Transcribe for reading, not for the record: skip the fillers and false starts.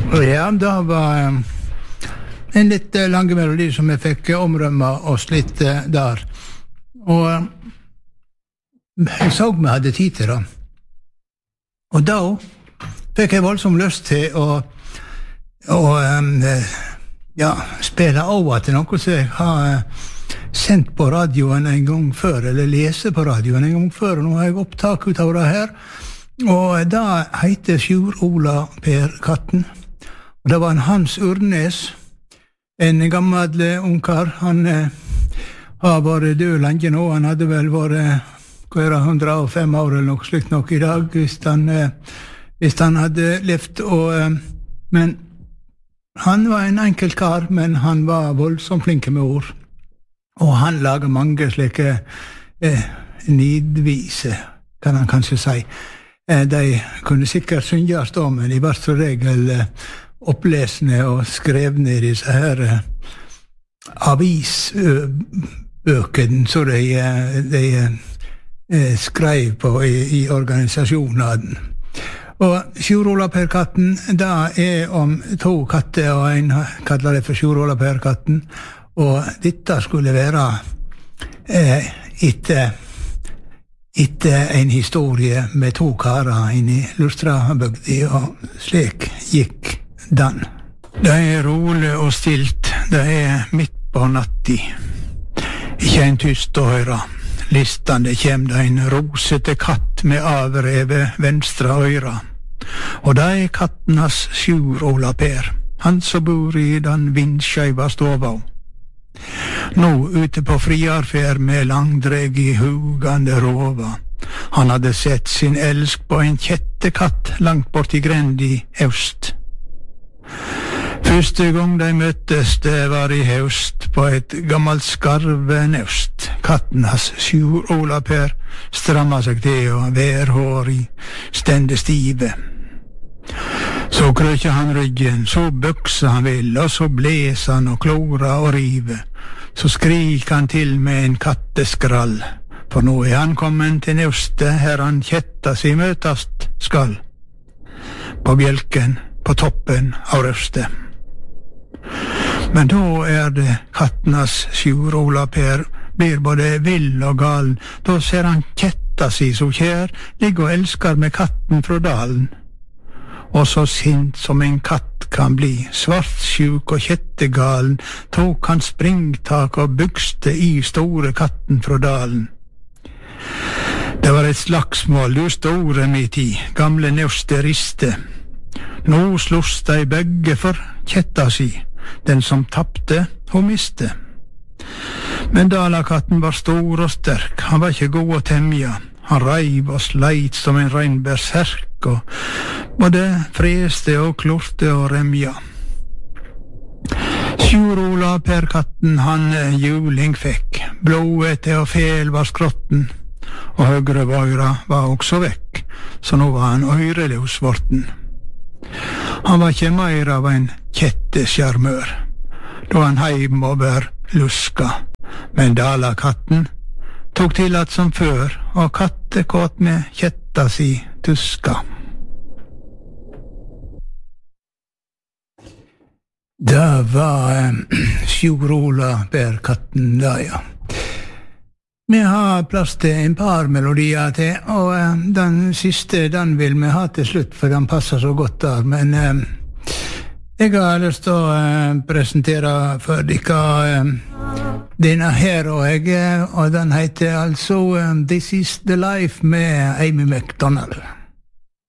Ja, det var en litt lang melodi som jeg fikk omrømme oss litt der. Og jeg så vi hadde tid til det. Og da fikk jeg voldsomt lyst til å spille over til noe som jeg har sendt på radioen en gang før, eller lese på radioen en gang før, og nå har jeg opptak ut av det her. Og det heter Sjur Ola Per Katten. Og det var en Hans Urnes, en gammel ungkar. Han har vært død lenge nå. Han hadde vel vært 105 år eller noe slikt nok i dag, hvis han hadde levd. Men han var en enkel kar, men han var voldsomt flink med ord. Og han lager mange slike nidvise, kan han kanskje si. De kunne sikkert synges da, men de var så regel opplesende og skrevne i disse her avisbøkene som de skrev på i organisasjonen. Og Sjur Ola Per Katten, det om to katter, og en kaller det for Sjur Ola Per Katten, og dette skulle være etter en historie med to karer inn i Lustrabygda, og slik gikk den. Det rolig og stilt, det midt på natti. Ikke en tyst å høre. Listande kjem det en rosete katt med avrevet venstre øyra. Og det kattenas Sjur Ola Per, han som bor i den vindskjøyva stova. Nå ute på friarferd med langdreg i hugande rova. Han hadde sett sin elsk på en kjettekatt langt bort i grend i øst. Første gang de møttes, det var i høst på et gammalt skarvenøst. Kattenas Sjur Ola Per stramma seg til, og værhår i stende stive. Så krøkja han ryggen, så bøksa han vill, og så bles han og klora og rive. Så skrik han til med en katteskrall, for nå han kommet til nøstet, her han kjetta si møtast skal. På bjelken, på toppen av røstet. Men da det kattenas Sjur Ola Per blir både vill og gal. Da ser han kjetta si så kjær, ligger og elskar med katten fra dalen. Og så sint som en katt kan bli, svartsjuk og kjettegalen, tok han springtak og bygste i store katten fra dalen. Det var et slagsmål, du store mitt i, gamle nøste riste. Nå slåss de begge for kjetta si, den som tappte og miste. Men dalakatten var stor og sterk, han var ikke god å temja. Han reiv og sleit som en reinberserk, og både freste og klorte og remja. Sjur Ola Per Katten, han juling fikk, blåete og fel var skrotten, og høyre øyra var også vekk, så nå var han øyreløs vorten. Han var ikke mer av en kjettesjarmør, da han heim over luska, men dalakatten tok til at som før, og kattekåt med kjetta si tuska. Det var Sjur Ola Per Katten da, ja. Vi har plass til en par melodier til, og den siste, den vil vi ha til slutt, for den passer så godt der, men jeg har lyst til å presentere for dere denne her, og den heter altså This is the Life med Amy McDonald.